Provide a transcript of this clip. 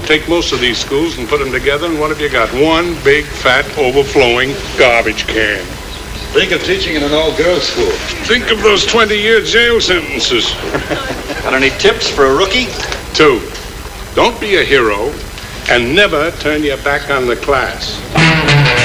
Take most of these schools and put them together, and what have you got? One big, fat, overflowing garbage can. Think of teaching in an all-girls school. Think of those 20-year jail sentences. Got any tips for a rookie? 2, don't be a hero, and never turn your back on the class.